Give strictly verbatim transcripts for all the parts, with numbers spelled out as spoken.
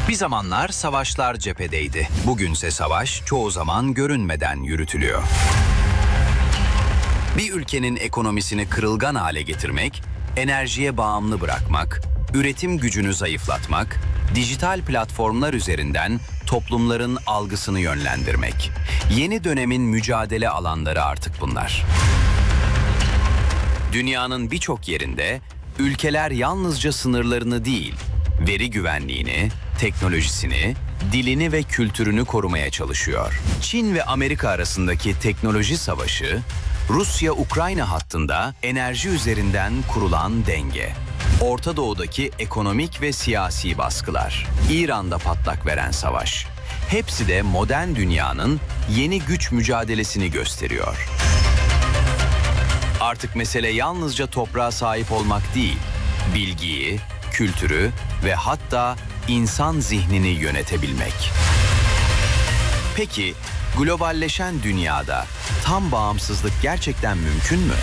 Bir zamanlar savaşlar cephedeydi. Bugünse savaş çoğu zaman görünmeden yürütülüyor. Bir ülkenin ekonomisini kırılgan hale getirmek, enerjiye bağımlı bırakmak, üretim gücünü zayıflatmak, dijital platformlar üzerinden toplumların algısını yönlendirmek. Yeni dönemin mücadele alanları artık bunlar. Dünyanın birçok yerinde ülkeler yalnızca sınırlarını değil, veri güvenliğini, teknolojisini, dilini ve kültürünü korumaya çalışıyor. Çin ve Amerika arasındaki teknoloji savaşı, Rusya-Ukrayna hattında enerji üzerinden kurulan denge, Orta Doğu'daki ekonomik ve siyasi baskılar, İran'da patlak veren savaş, hepsi de modern dünyanın yeni güç mücadelesini gösteriyor. Artık mesele yalnızca toprağa sahip olmak değil, bilgiyi, kültürü ve hatta insan zihnini yönetebilmek. Peki, globalleşen dünyada tam bağımsızlık gerçekten mümkün mü?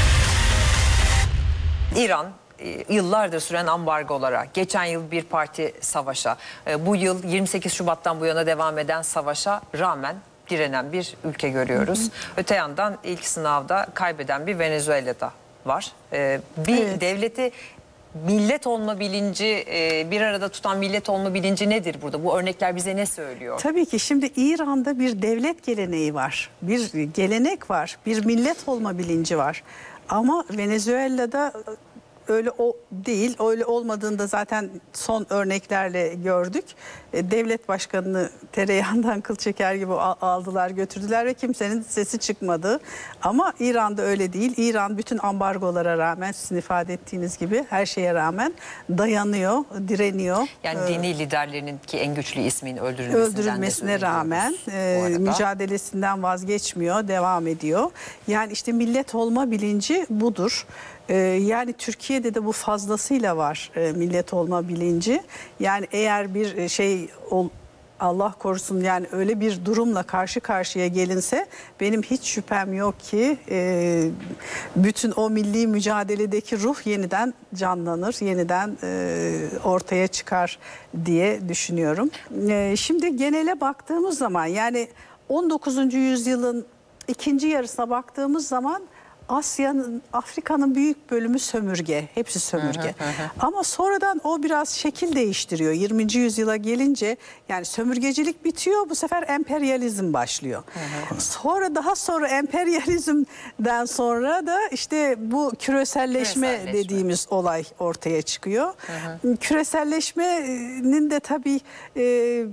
İran yıllardır süren ambargolara, geçen yıl bir parti savaşa, bu yıl yirmi sekiz Şubat'tan bu yana devam eden savaşa rağmen direnen bir ülke görüyoruz. Hı hı. Öte yandan ilk sınavda kaybeden bir Venezuela'da var. Bir evet. devleti millet olma bilinci, bir arada tutan millet olma bilinci nedir burada? Bu örnekler bize ne söylüyor? Tabii ki şimdi İran'da bir devlet geleneği var. Bir gelenek var. Bir millet olma bilinci var. Ama Venezuela'da öyle o değil. Öyle olmadığında zaten son örneklerle gördük. Devlet başkanını tereyağından kıl çeker gibi aldılar götürdüler ve kimsenin sesi çıkmadı. Ama İran'da öyle değil. İran bütün ambargolara rağmen, sizin ifade ettiğiniz gibi her şeye rağmen dayanıyor, direniyor. Yani ee, dini liderlerinin ki en güçlü ismin öldürülmesinden öldürülmesine rağmen e, mücadelesinden vazgeçmiyor, devam ediyor. Yani işte millet olma bilinci budur. Ee, yani Türkiye'de de bu fazlasıyla var e, millet olma bilinci. Yani eğer bir şey ol, Allah korusun yani öyle bir durumla karşı karşıya gelinse benim hiç şüphem yok ki e, bütün o milli mücadeledeki ruh yeniden canlanır, yeniden e, ortaya çıkar diye düşünüyorum. E, şimdi genele baktığımız zaman yani on dokuzuncu yüzyılın ikinci yarısına baktığımız zaman Asya'nın, Afrika'nın büyük bölümü sömürge, hepsi sömürge. Hı hı hı. Ama sonradan o biraz şekil değiştiriyor. yirminci yüzyıla gelince yani sömürgecilik bitiyor, bu sefer emperyalizm başlıyor. Hı hı. Sonra daha sonra emperyalizmden sonra da işte bu küreselleşme, küreselleşme dediğimiz olay ortaya çıkıyor. Hı hı. Küreselleşmenin de tabii E,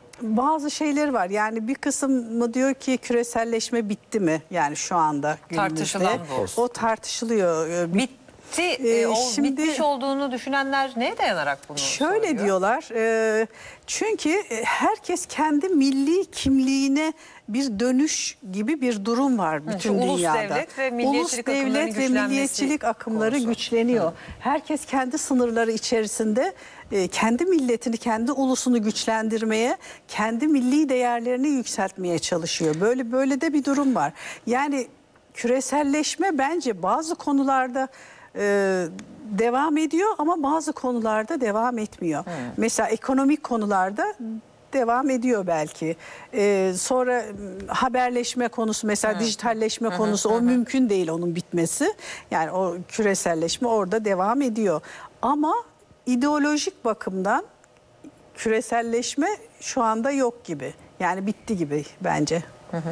bazı şeyler var. Yani bir kısım mı diyor ki küreselleşme bitti mi? Yani şu anda günümüzde. Tartışılan bu. O tartışılıyor. Bitti. E, o şimdi, bitmiş olduğunu düşünenler neye dayanarak bunu şöyle söylüyor? diyorlar. E, çünkü herkes kendi milli kimliğine bir dönüş gibi bir durum var bütün Ulus dünyada. devlet ve milliyetçilik, Ulus devlet ve milliyetçilik akımları konusu. güçleniyor. Hı. Herkes kendi sınırları içerisinde kendi milletini, kendi ulusunu güçlendirmeye, kendi milli değerlerini yükseltmeye çalışıyor. Böyle böyle de bir durum var. Yani küreselleşme bence bazı konularda e, devam ediyor ama bazı konularda devam etmiyor. Hmm. Mesela ekonomik konularda devam ediyor belki. Ee, sonra haberleşme konusu mesela hı. dijitalleşme hı. konusu hı. o mümkün değil onun bitmesi. Yani o küreselleşme orada devam ediyor. Ama ideolojik bakımdan küreselleşme şu anda yok gibi. Yani bitti gibi bence. Hı hı.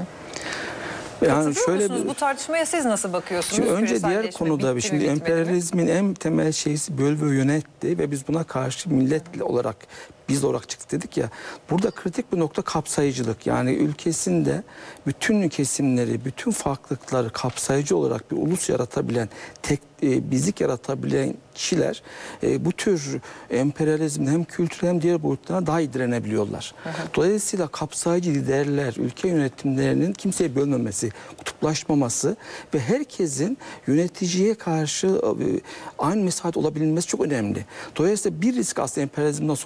Yani şöyle bir, bu tartışmaya siz nasıl bakıyorsunuz? Şimdi önce diğer konuda şimdi emperyalizmin en temel şeysi böl ve yönetti ve biz buna karşı millet olarak biz olarak çıktık dedik ya. Burada kritik bir nokta kapsayıcılık. Yani ülkesinde bütün kesimleri, bütün farklılıkları kapsayıcı olarak bir ulus yaratabilen, tek e, bizlik yaratabilen kişiler e, bu tür emperyalizmin hem kültür hem diğer boyutlarına daha iyi direnebiliyorlar. Hı hı. Dolayısıyla kapsayıcı liderler, ülke yönetimlerinin kimseyi bölmemesi, kutuplaşmaması ve herkesin yöneticiye karşı e, aynı mesafe olabilmesi çok önemli. Dolayısıyla bir risk aslında emperyalizmden sonra gelen bir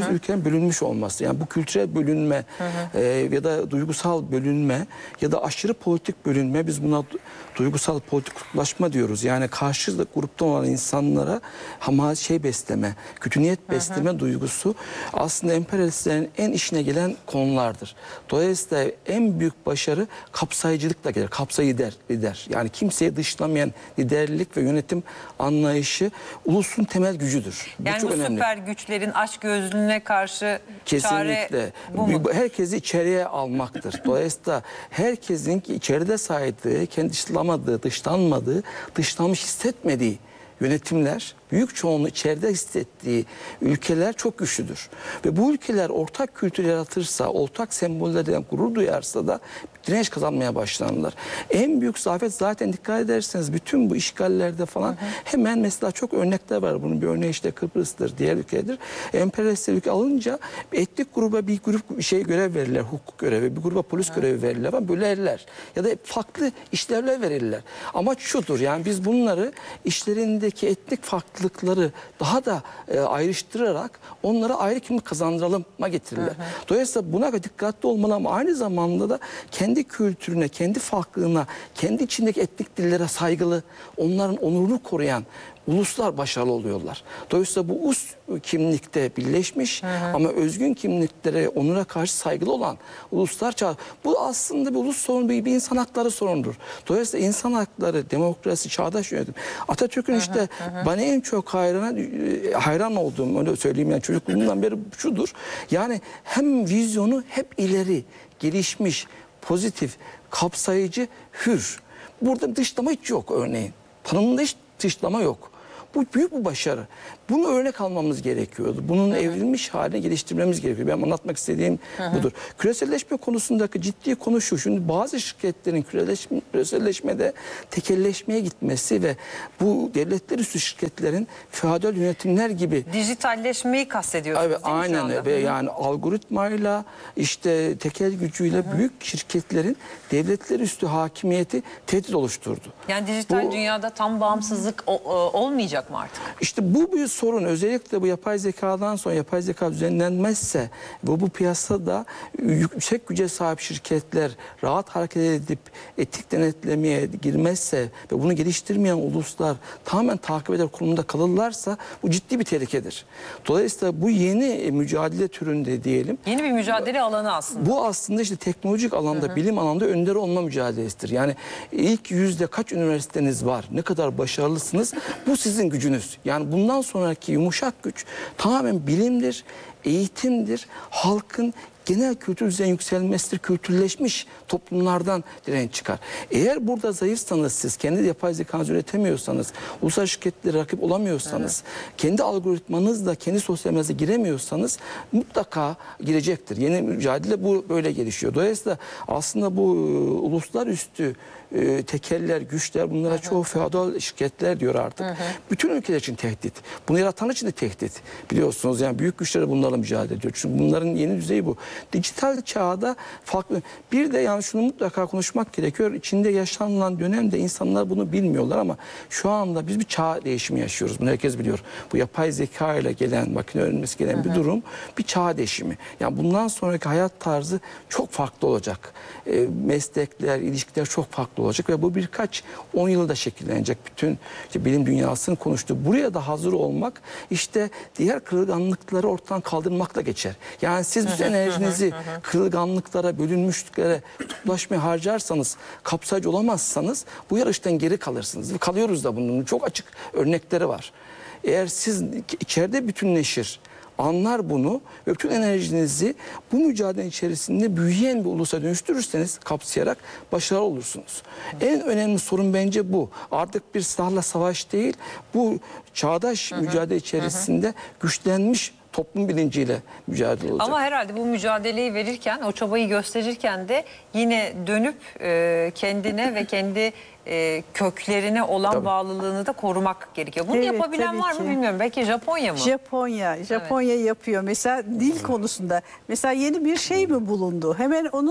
dokuz ülkenin bölünmüş olması. Yani bu kültürel bölünme e, ya da duygusal bölünme ya da aşırı politik bölünme, biz buna duygusal politik kutuplaşma diyoruz. Yani karşı gruptan olan insanlara ama şey besleme, kötü niyet besleme hı hı. duygusu aslında emperyalistlerin en işine gelen konulardır. Dolayısıyla en büyük başarı kapsayıcılıkla gelir. Kapsayıcı lider, lider. Yani kimseyi dışlamayan liderlik ve yönetim anlayışı ulusun temel gücüdür. Yani bu, bu süper güçlerin açgözlülüğüne karşı kesinlikle çare bu mu? Herkesi içeriye almaktır. Dolayısıyla herkesin içeride saydığı, kendi dışlamadığı, dışlanmadığı, dışlanmış hissetmediği yönetimler, büyük çoğunluğu içeride hissettiği ülkeler çok güçlüdür. Ve bu ülkeler ortak kültür yaratırsa, ortak sembollerden gurur duyarsa da direnç kazanmaya başlarlar. En büyük zafiyet zaten dikkat ederseniz bütün bu işgallerde falan hı hı. hemen mesela çok örnekler var. Bunun bir örneği işte Kıbrıs'tır, diğer ülkedir. Emperyalistler ülke alınca etnik gruba bir grup şey görev verirler, hukuk görevi, bir gruba polis hı. görevi verirler ama bölerler. Ya da farklı işlevler verirler. Amaç şudur, yani biz bunları işlerindeki etnik farklılıkları daha da e, ayrıştırarak onlara ayrı kimlik kazandırılıma getirirler. Hı hı. Dolayısıyla buna dikkatli olmalı ama aynı zamanda da kendi kültürüne, kendi farklılığına, kendi içindeki etnik dillere saygılı, onların onurunu koruyan uluslar başarılı oluyorlar. Dolayısıyla bu us kimlikte birleşmiş hı hı. ama özgün kimliklere, onura karşı saygılı olan uluslar çağ. Bu aslında bir ulus sorunu, bir, bir insan hakları sorunudur. Dolayısıyla insan hakları, demokrasi, çağdaş yönetim. Atatürk'ün işte hı hı. bana en çok hayran, hayran olduğum, öyle söyleyeyim yani çocukluğumdan beri şudur. Yani hem vizyonu hep ileri, gelişmiş, pozitif, kapsayıcı, hür. Burada dışlama hiç yok örneğin. Tanımında hiç dışlama yok. Bu büyük bir başarı. Bunu örnek almamız gerekiyordu. Bunun hı hı. evrilmiş haline geliştirmemiz gerekiyor. Ben anlatmak istediğim hı hı. budur. Küreselleşme konusundaki ciddi konu şu. Şimdi bazı şirketlerin küreselleşme, küreselleşmede tekelleşmeye gitmesi ve bu devletler üstü şirketlerin feodal yönetimler gibi. Dijitalleşmeyi kastediyorsunuz evet, değil mi aynen öyle. Yani algoritmayla, işte tekel gücüyle hı hı. büyük şirketlerin devletler üstü hakimiyeti tehdit oluşturdu. Yani dijital bu, dünyada tam bağımsızlık o, o, olmayacak mı artık? İşte bu bir sorun. Özellikle bu yapay zekadan sonra yapay zeka düzenlenmezse ve bu piyasada yüksek güce sahip şirketler rahat hareket edip etik denetlemeye girmezse ve bunu geliştirmeyen uluslar tamamen takip eder konumda kalırlarsa bu ciddi bir tehlikedir. Dolayısıyla bu yeni mücadele türünde diyelim. Yeni bir mücadele alanı aslında. Bu aslında işte teknolojik alanda, hı hı. bilim alanda önder olma mücadelesidir. Yani ilk yüzde kaç üniversiteniz var? Ne kadar başarılısınız? Bu sizin gücünüz. Yani bundan sonraki yumuşak güç tamamen bilimdir, eğitimdir, halkın genel kültür düzeyinin yükselmesidir, kültürleşmiş toplumlardan direnç çıkar. Eğer burada zayıfsanız, siz kendi yapay zekanızı üretemiyorsanız, ulusal şirketlere rakip olamıyorsanız, evet. kendi algoritmanızla kendi sosyal medyaya giremiyorsanız mutlaka girecektir. Yeni mücadele bu böyle gelişiyor. Dolayısıyla aslında bu uluslar üstü e, tekeller, güçler, bunlara hı hı. çoğu feodal şirketler diyor artık. Hı hı. Bütün ülkeler için tehdit. Bunu yaratan için de tehdit. Biliyorsunuz yani büyük güçler bunlarla mücadele ediyor. Çünkü bunların yeni düzeyi bu. Dijital çağda farklı. Bir de yani şunu mutlaka konuşmak gerekiyor. İçinde yaşanılan dönemde insanlar bunu bilmiyorlar ama şu anda biz bir çağ değişimi yaşıyoruz. Bunu herkes biliyor. Bu yapay zeka ile gelen, makine öğrenmesi gelen hı hı. bir durum bir çağ değişimi. Yani bundan sonraki hayat tarzı çok farklı olacak. E, meslekler, ilişkiler çok farklı olacak ve bu birkaç on yılda şekillenecek. Bütün işte bilim dünyasının konuştuğu. Buraya da hazır olmak işte diğer kırılganlıkları ortadan kaldırmakla geçer. Yani siz bütün enerjinizi kırılganlıklara, bölünmüşlüklere, kutuplaşmaya harcarsanız, kapsayıcı olamazsanız bu yarıştan geri kalırsınız. Ve kalıyoruz da bunun çok açık örnekleri var. Eğer siz içeride bütünleşir, anlar bunu ve bütün enerjinizi bu mücadele içerisinde büyüyen bir ulusa dönüştürürseniz kapsayarak başarılı olursunuz. Hı. En önemli sorun bence bu. Artık bir silahla savaş değil, bu çağdaş hı hı. mücadele içerisinde hı hı. güçlenmiş toplum bilinciyle mücadele olacak. Ama herhalde bu mücadeleyi verirken, o çabayı gösterirken de yine dönüp e, kendine ve kendi e, köklerine olan tabii. bağlılığını da korumak gerekiyor. Bunu evet, yapabilen var mı ki. Bilmiyorum. Belki Japonya mı? Japonya. Japonya evet. yapıyor. Mesela dil konusunda. Mesela yeni bir şey mi bulundu? Hemen onun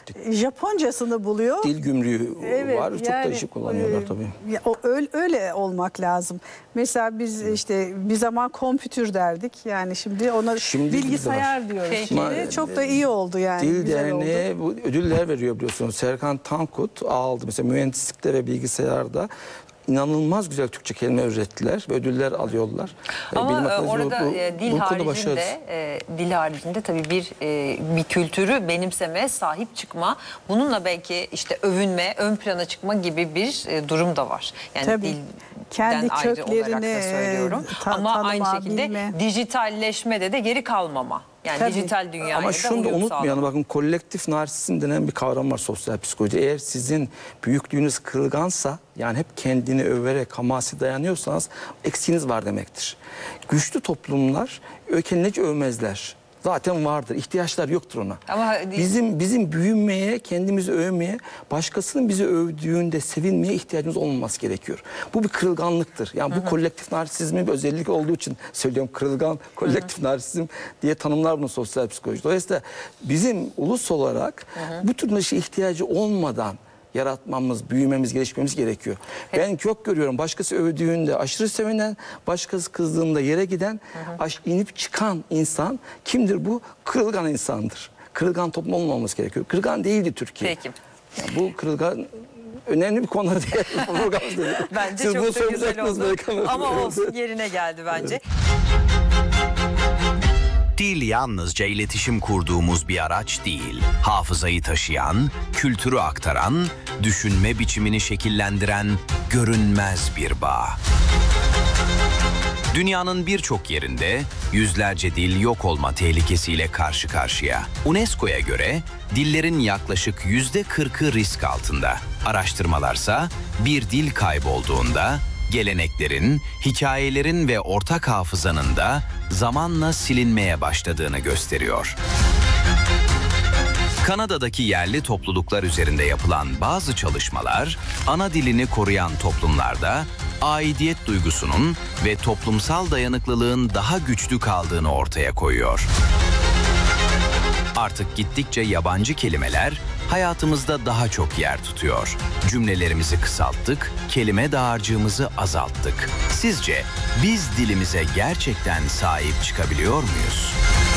değişiklik. Japoncasını buluyor. Dil gümrüğü Evet, var. Çok yani, da işi kullanıyorlar e, tabii. Ya, o öyle, öyle olmak lazım. Mesela biz işte bir zaman kompütür derdik. Yani şimdi ona Şimdi bilgisayar diyoruz. Peki. Şimdi Ma- çok da iyi oldu yani. Dil güzel oldu. Derneği bu ödüller veriyor biliyorsunuz. Serkan Tankut aldı. Mesela mühendislikte ve bilgisayarda inanılmaz güzel Türkçe kelime ürettiler ve ödüller alıyorlar. Ama Benim e, aklıma orada bu- e, dil bu konuda haricinde başarısız. e, dil haricinde tabii bir e, bir kültürü benimseme, sahip çıkma, bununla belki işte övünme, ön plana çıkma gibi bir e, durum da var. Yani Tabii. dil Kendi ayrı olarak köklerini, da söylüyorum. ta- Ama tanıma, aynı şekilde bilme. dijitalleşmede de geri kalmama. Yani Tabii. dijital dünyaya Ama da şunu da uyum unutmayalım. sağlama. Bakın kolektif narsizm denen bir kavram var sosyal psikoloji. Eğer sizin büyüklüğünüz kırılgansa, yani hep kendini överek hamasi dayanıyorsanız eksiğiniz var demektir. Güçlü toplumlar kendini övmezler. Zaten vardır. İhtiyaçlar yoktur ona. Ama bizim bizim büyümeye, kendimizi övmeye, başkasının bizi övdüğünde sevinmeye ihtiyacımız olmaması gerekiyor. Bu bir kırılganlıktır. Yani bu hı hı. kolektif narsizmin bir özellik olduğu için söylüyorum. Kırılgan, kolektif hı hı. narsizm diye tanımlar bunu sosyal psikoloji. Dolayısıyla bizim ulus olarak hı hı. bu tür şey ihtiyacı olmadan yaratmamız, büyümemiz, gelişmemiz gerekiyor. Evet. Ben çok görüyorum. Başkası övdüğünde aşırı sevinen, başkası kızdığında yere giden, hı hı. inip çıkan insan kimdir bu? Kırılgan insandır. Kırılgan toplum olmamamız gerekiyor. Kırılgan değildi Türkiye. Peki. Yani bu kırılgan önemli bir konu değil. Bence Siz çok bunu da güzel oldu. Ama olsun, yerine geldi bence. Dil yalnızca iletişim kurduğumuz bir araç değil. Hafızayı taşıyan, kültürü aktaran, düşünme biçimini şekillendiren görünmez bir bağ. Dünyanın birçok yerinde yüzlerce dil yok olma tehlikesiyle karşı karşıya. UNESCO'ya göre dillerin yaklaşık yüzde kırkı risk altında. Araştırmalarsa bir dil kaybolduğunda geleneklerin, hikayelerin ve ortak hafızanın da zamanla silinmeye başladığını gösteriyor. Kanada'daki yerli topluluklar üzerinde yapılan bazı çalışmalar, ana dilini koruyan toplumlarda aidiyet duygusunun ve toplumsal dayanıklılığın daha güçlü kaldığını ortaya koyuyor. Artık gittikçe yabancı kelimeler hayatımızda daha çok yer tutuyor. Cümlelerimizi kısalttık, kelime dağarcığımızı azalttık. Sizce biz dilimize gerçekten sahip çıkabiliyor muyuz?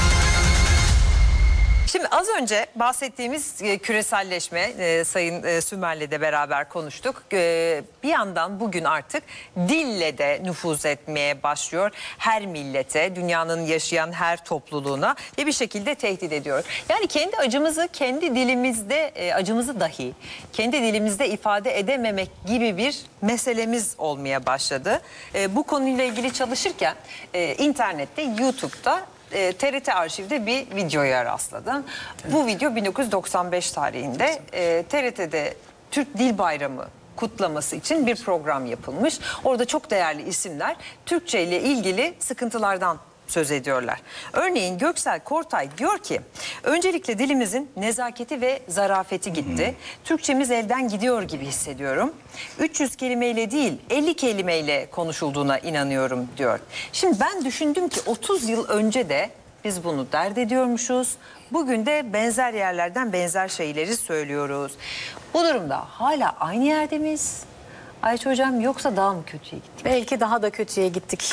Şimdi az önce bahsettiğimiz e, küreselleşme, e, Sayın e, Sümer'le de beraber konuştuk. E, bir yandan bugün artık dille de nüfuz etmeye başlıyor. Her millete, dünyanın yaşayan her topluluğuna ve bir şekilde tehdit ediyor. Yani kendi acımızı kendi dilimizde, e, acımızı dahi kendi dilimizde ifade edememek gibi bir meselemiz olmaya başladı. E, bu konuyla ilgili çalışırken e, internette, YouTube'da E, T R T arşivde bir videoya rastladım. Evet. Bu video bin dokuz yüz doksan beş tarihinde e, T R T'de Türk Dil Bayramı kutlaması için bir program yapılmış. Orada çok değerli isimler Türkçe ile ilgili sıkıntılardan söz ediyorlar. Örneğin Göksel Kortay diyor ki, öncelikle dilimizin nezaketi ve zarafeti gitti. Hmm. Türkçemiz elden gidiyor gibi hissediyorum. üç yüz kelimeyle değil elli kelimeyle konuşulduğuna inanıyorum diyor. Şimdi ben düşündüm ki otuz yıl önce de biz bunu dert ediyormuşuz. Bugün de benzer yerlerden benzer şeyleri söylüyoruz. Bu durumda hala aynı yerde miyiz? Ayça Hocam, yoksa daha mı kötüye gittik? Belki daha da kötüye gittik.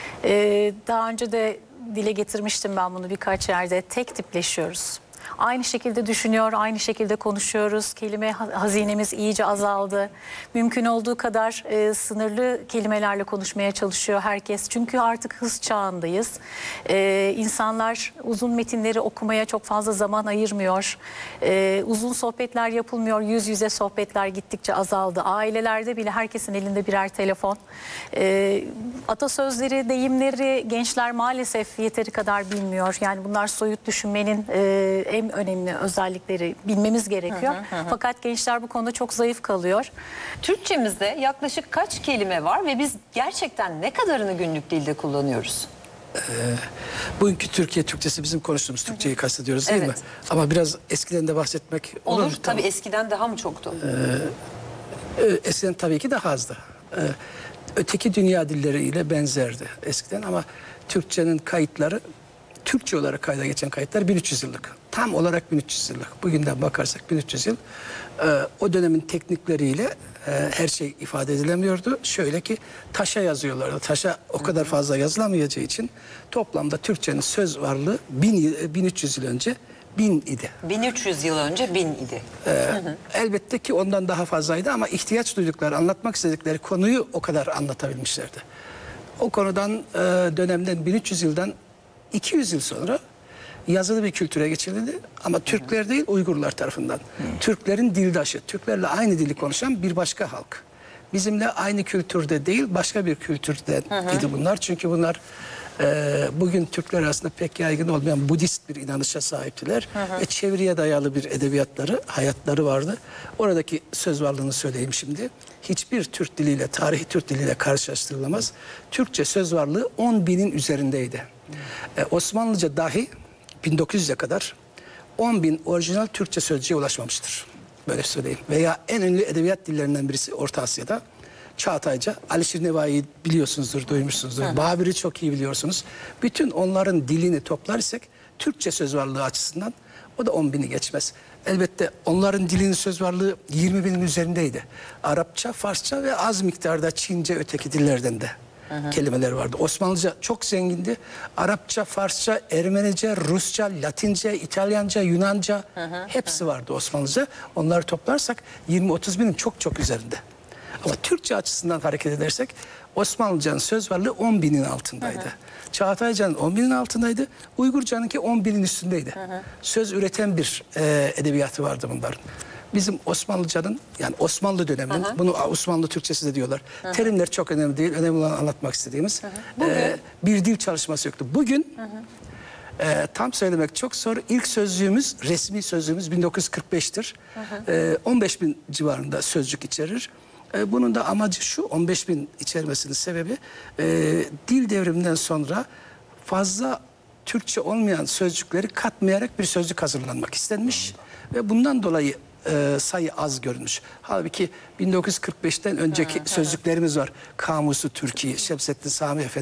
Ee, daha önce de dile getirmiştim ben bunu birkaç yerde. Tek tipleşiyoruz. Aynı şekilde düşünüyor, aynı şekilde konuşuyoruz. Kelime hazinemiz iyice azaldı. Mümkün olduğu kadar e, sınırlı kelimelerle konuşmaya çalışıyor herkes. Çünkü artık hız çağındayız. E, insanlar uzun metinleri okumaya çok fazla zaman ayırmıyor. E, uzun sohbetler yapılmıyor. Yüz yüze sohbetler gittikçe azaldı. Ailelerde bile herkesin elinde birer telefon. E, atasözleri, deyimleri gençler maalesef yeteri kadar bilmiyor. Yani bunlar soyut düşünmenin e, en önemli özellikleri, bilmemiz gerekiyor. Hı hı hı. Fakat gençler bu konuda çok zayıf kalıyor. Türkçemizde yaklaşık kaç kelime var ve biz gerçekten ne kadarını günlük dilde kullanıyoruz? Ee, bugünkü Türkiye Türkçesi bizim konuştuğumuz Türkçeyi kastediyoruz değil evet. mi? Ama biraz eskiden de bahsetmek olur. Olur mu? tabii, tamam. eskiden daha mı çoktu? Ee, eskiden tabii ki daha azdı. Ee, öteki dünya dilleriyle benzerdi eskiden ama Türkçenin kayıtları, Türkçe olarak kayda geçen kayıtlar bin üç yüz yıllık. tam olarak bin üç yüz yıllık. Bugünden bakarsak bin üç yüz yıl. Ee, o dönemin teknikleriyle e, her şey ifade edilemiyordu. Şöyle ki taşa yazıyorlardı. Taşa o kadar fazla yazılamayacağı için toplamda Türkçenin söz varlığı bin, bin üç yüz yıl önce bin idi. bin üç yüz yıl önce bin idi. Ee, elbette ki ondan daha fazlaydı ama ihtiyaç duydukları, anlatmak istedikleri konuyu o kadar anlatabilmişlerdi. O konudan e, dönemden bin üç yüz yıldan iki yüz yıl sonra yazılı bir kültüre geçirildi ama Türkler değil Uygurlar tarafından. Türklerin dildaşı, Türklerle aynı dili konuşan bir başka halk. Bizimle aynı kültürde değil başka bir kültürden idi bunlar. Çünkü bunlar e, bugün Türkler arasında pek yaygın olmayan Budist bir inanışa sahiptiler. Ve çeviriye dayalı bir edebiyatları, hayatları vardı. Oradaki söz varlığını söyleyeyim şimdi. Hiçbir Türk diliyle, tarihi Türk diliyle karşılaştırılamaz. Türkçe söz varlığı on binin üzerindeydi. E, Osmanlıca dahi bin dokuz yüze kadar on bin orijinal Türkçe sözcüğe ulaşmamıştır. Böyle söyleyeyim. Veya en ünlü edebiyat dillerinden birisi Orta Asya'da Çağatayca, Alişir Nevai'yi biliyorsunuzdur, duymuşsunuzdur. Hı. Babür'ü çok iyi biliyorsunuz. Bütün onların dilini toplarsak Türkçe söz varlığı açısından o da on bini geçmez. Elbette onların dilinin söz varlığı yirmi binin üzerindeydi. Arapça, Farsça ve az miktarda Çince, öteki dillerden de Hı-hı. kelimeler vardı. Osmanlıca çok zengindi. Arapça, Farsça, Ermenice, Rusça, Latince, İtalyanca, Yunanca Hı-hı. hepsi vardı Osmanlıca. Onları toplarsak yirmi otuz binin çok çok üzerinde. Ama Türkçe açısından hareket edersek Osmanlıcanın söz varlığı on binin altındaydı. Hı hı. Çağataycanın on binin altındaydı. Uygurcanınki on binin üstündeydi. Hı hı. Söz üreten bir e, edebiyatı vardı bunların. Bizim Osmanlıcanın yani Osmanlı döneminin, hı hı. bunu Osmanlı Türkçesi de diyorlar. Hı hı. Terimler çok önemli değil. Önemli olan anlatmak istediğimiz. Hı hı. E, bir dil çalışması yoktu. Bugün hı hı. E, tam söylemek çok zor. İlk sözlüğümüz, resmi sözlüğümüz bin dokuz yüz kırk beş'tir. Hı hı. E, on beş bin civarında sözcük içerir. Bunun da amacı şu, on beş bin içermesinin sebebi e, dil devriminden sonra fazla Türkçe olmayan sözcükleri katmayarak bir sözlük hazırlanmak istenmiş. Ve bundan dolayı e, sayı az görünmüş. Halbuki bin dokuz yüz kırk beş'ten önceki hı hı. sözlüklerimiz var. Kamusu Türkiye, Şemsettin Sami Efendi.